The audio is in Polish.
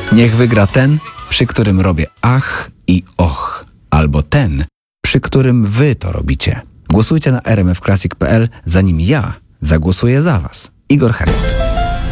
Niech wygra ten, przy którym robię ach i och, albo ten, przy którym wy to robicie. Głosujcie na rmfclassic.pl, zanim ja zagłosuję za was. Igor Herold.